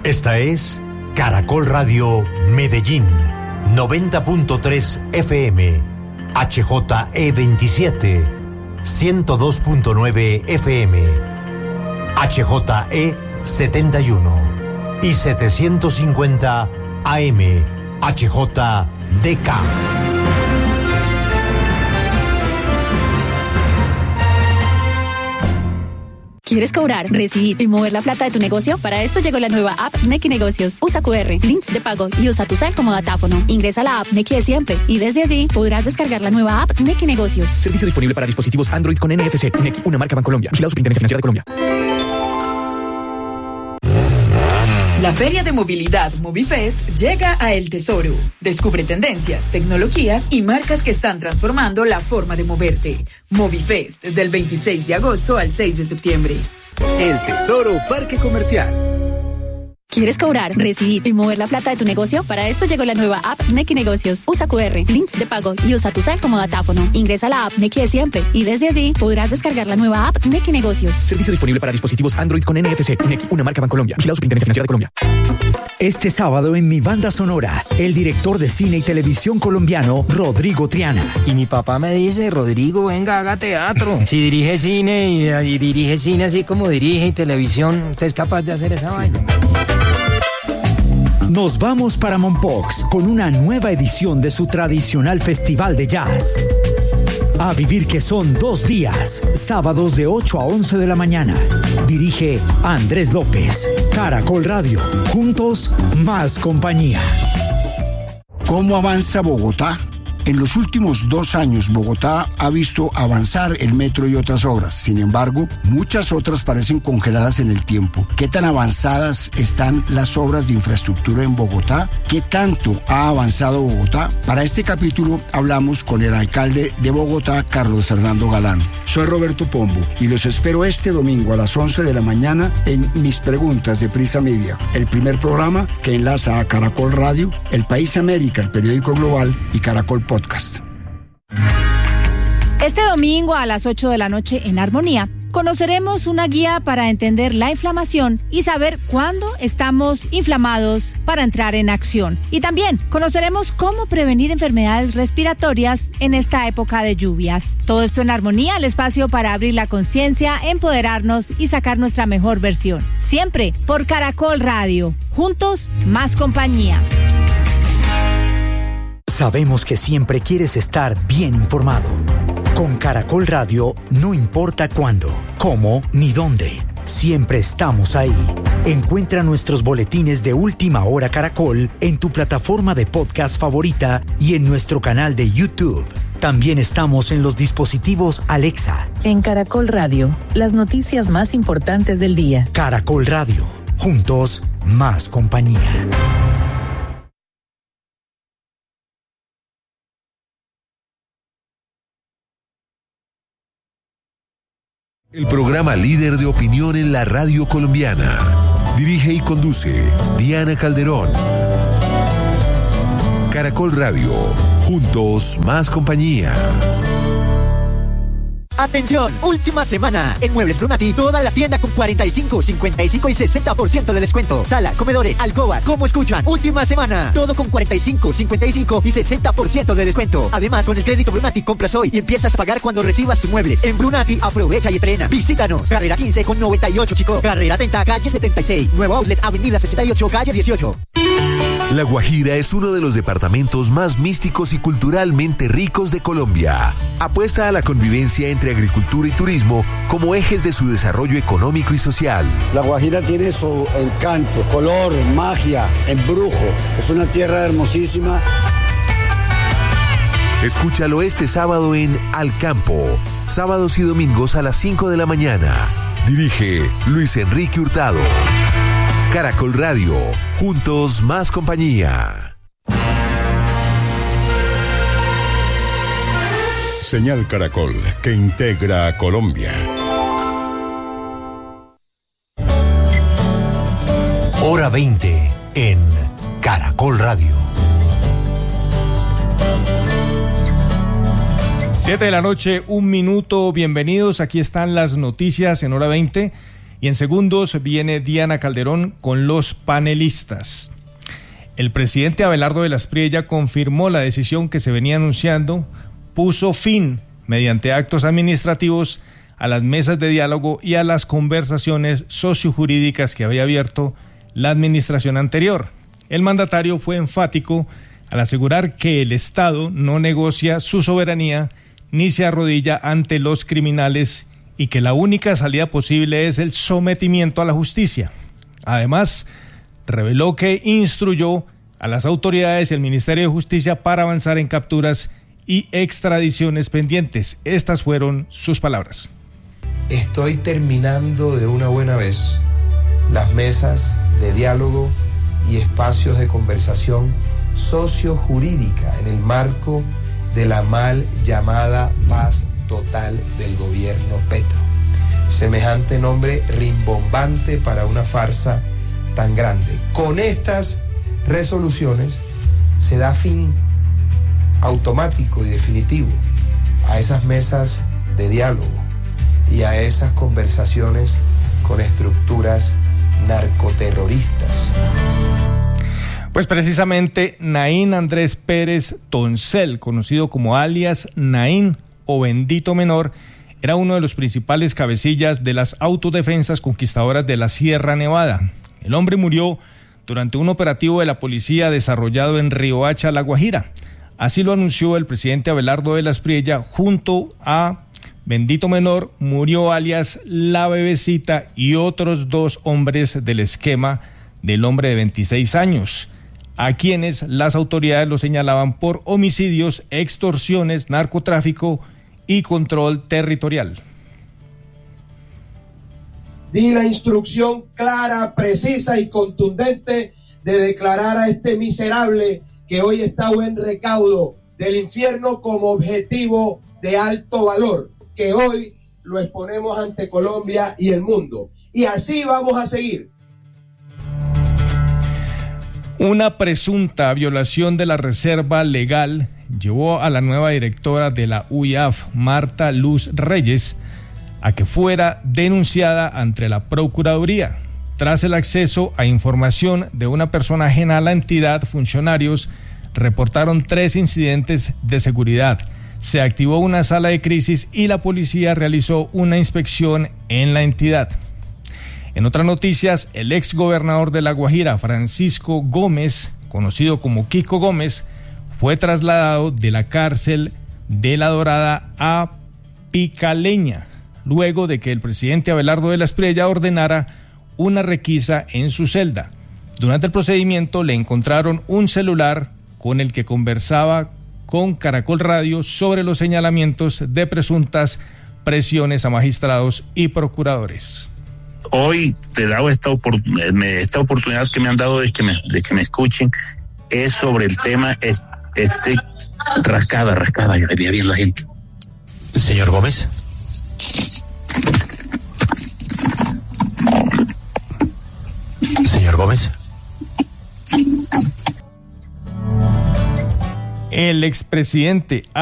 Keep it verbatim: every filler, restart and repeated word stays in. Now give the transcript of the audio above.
Esta es Caracol Radio Medellín, noventa punto tres F M, H J E veintisiete, ciento dos punto nueve F M, H J E setenta y uno y setecientos cincuenta A M, H J D K. ¿Quieres cobrar, recibir y mover la plata de tu negocio? Para esto llegó la nueva app Nequi Negocios. Usa Q R, links de pago y usa tu cel como datáfono. Ingresa a la app Nequi de siempre y desde allí podrás descargar la nueva app Nequi Negocios. Servicio disponible para dispositivos Android con N F C. Nequi, una marca Bancolombia. Vigilado Superintendencia Financiera de Colombia. La Feria de Movilidad Movifest llega a El Tesoro. Descubre tendencias, tecnologías y marcas que están transformando la forma de moverte. Movifest, del veintiséis de agosto al seis de septiembre. El Tesoro Parque Comercial. ¿Quieres cobrar, recibir y mover la plata de tu negocio? Para esto llegó la nueva app Nequi Negocios. Usa Q R, links de pago y usa tu cel como datáfono. Ingresa a la app Nequi de siempre y desde allí podrás descargar la nueva app Nequi Negocios. Servicio disponible para dispositivos Android con N F C. Nequi, una marca Bancolombia. Vigilado Superintendencia Financiera de Colombia. Este sábado en Mi Banda Sonora, el director de cine y televisión colombiano, Rodrigo Triana. Y mi papá me dice, Rodrigo, venga, haga teatro. Si dirige cine y, y dirige cine así como dirige y televisión, ¿usted es capaz de hacer esa sí. vaina? Nos vamos para Mompox con una nueva edición de su tradicional festival de jazz. A vivir que son dos días, sábados de ocho a once de la mañana. Dirige Andrés López. Caracol Radio. Juntos, más compañía. ¿Cómo avanza Bogotá? En los últimos dos años, Bogotá ha visto avanzar el metro y otras obras. Sin embargo, muchas otras parecen congeladas en el tiempo. ¿Qué tan avanzadas están las obras de infraestructura en Bogotá? ¿Qué tanto ha avanzado Bogotá? Para este capítulo hablamos con el alcalde de Bogotá, Carlos Fernando Galán. Soy Roberto Pombo y los espero este domingo a las once de la mañana en Mis Preguntas de Prisa Media, el primer programa que enlaza a Caracol Radio, El País América, el periódico global, y Caracol Podcast. Este domingo a las ocho de la noche en Armonía conoceremos una guía para entender la inflamación y saber cuándo estamos inflamados para entrar en acción. Y también conoceremos cómo prevenir enfermedades respiratorias en esta época de lluvias. Todo esto en Armonía, el espacio para abrir la conciencia, empoderarnos y sacar nuestra mejor versión. Siempre por Caracol Radio. Juntos, más compañía. Sabemos que siempre quieres estar bien informado. Con Caracol Radio, no importa cuándo, cómo ni dónde, siempre estamos ahí. Encuentra nuestros boletines de Última Hora Caracol en tu plataforma de podcast favorita y en nuestro canal de YouTube. También estamos en los dispositivos Alexa. En Caracol Radio, las noticias más importantes del día. Caracol Radio, juntos, más compañía. El programa líder de opinión en la radio colombiana. Dirige y conduce Diana Calderón. Caracol Radio. Juntos, más compañía. Atención, última semana. En Muebles Brunati, toda la tienda con cuarenta y cinco, cincuenta y cinco y sesenta por ciento de descuento. Salas, comedores, alcobas, ¿cómo escuchan? Última semana. Todo con cuarenta y cinco, cincuenta y cinco y sesenta por ciento de descuento. Además, con el crédito Brunati compras hoy y empiezas a pagar cuando recibas tus muebles. En Brunati, aprovecha y estrena. Visítanos. Carrera quince con noventa y ocho, Chico. Carrera treinta, calle setenta y seis. Nuevo outlet, avenida sesenta y ocho, calle dieciocho. La Guajira es uno de los departamentos más místicos y culturalmente ricos de Colombia. Apuesta a la convivencia entre agricultura y turismo como ejes de su desarrollo económico y social. La Guajira tiene su encanto, color, magia, embrujo. Es una tierra hermosísima. Escúchalo este sábado en Al Campo, sábados y domingos a las cinco de la mañana. Dirige Luis Enrique Hurtado. Caracol Radio, juntos más compañía. Señal Caracol, que integra a Colombia. Hora veinte en Caracol Radio. Siete de la noche, un minuto. Bienvenidos. Aquí están las noticias en Hora veinte. Y en segundos viene Diana Calderón con los panelistas. El presidente Abelardo de la Espriella confirmó la decisión que se venía anunciando, puso fin mediante actos administrativos a las mesas de diálogo y a las conversaciones sociojurídicas que había abierto la administración anterior. El mandatario fue enfático al asegurar que el Estado no negocia su soberanía ni se arrodilla ante los criminales y que la única salida posible es el sometimiento a la justicia. Además, reveló que instruyó a las autoridades y al Ministerio de Justicia para avanzar en capturas y extradiciones pendientes. Estas fueron sus palabras. Estoy terminando de una buena vez las mesas de diálogo y espacios de conversación sociojurídica en el marco de la mal llamada paz total del gobierno Petro. Semejante nombre rimbombante para una farsa tan grande. Con estas resoluciones se da fin automático y definitivo a esas mesas de diálogo y a esas conversaciones con estructuras narcoterroristas. Pues precisamente Naín Andrés Pérez Toncel, conocido como alias Naín o Bendito Menor, era uno de los principales cabecillas de las autodefensas conquistadoras de la Sierra Nevada. El hombre murió durante un operativo de la policía desarrollado en Riohacha, La Guajira. Así lo anunció el presidente Abelardo de la Espriella. Junto a Bendito Menor murió alias La Bebecita y otros dos hombres del esquema del hombre de veintiséis años, a quienes las autoridades lo señalaban por homicidios, extorsiones, narcotráfico y control territorial. Di la instrucción clara, precisa y contundente de declarar a este miserable que hoy está en recaudo del infierno como objetivo de alto valor, que hoy lo exponemos ante Colombia y el mundo. Y así vamos a seguir. Una presunta violación de la reserva legal llevó a la nueva directora de la U I A F, Marta Luz Reyes, a que fuera denunciada ante la Procuraduría. Tras el acceso a información de una persona ajena a la entidad, funcionarios reportaron tres incidentes de seguridad. Se activó una sala de crisis y la policía realizó una inspección en la entidad. En otras noticias, el ex gobernador de La Guajira, Francisco Gómez, conocido como Kiko Gómez, fue trasladado de la cárcel de La Dorada a Picaleña, luego de que el presidente Abelardo de la Espriella ordenara una requisa en su celda. Durante el procedimiento le encontraron un celular con el que conversaba con Caracol Radio sobre los señalamientos de presuntas presiones a magistrados y procuradores. Hoy te he dado esta, opor- esta oportunidad que me han dado de que me, de que me escuchen, es sobre el tema es, este rascada, rascada, que debía bien la gente. Señor Gómez. Señor Gómez. El expresidente